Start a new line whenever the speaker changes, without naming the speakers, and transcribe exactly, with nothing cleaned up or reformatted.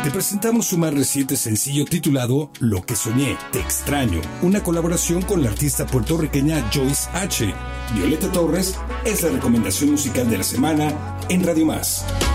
Te presentamos su más reciente sencillo titulado Lo que soñé, te extraño, una colaboración con la artista puertorriqueña Joyce H. Violeta Torres es la recomendación musical de la semana en Radio Más.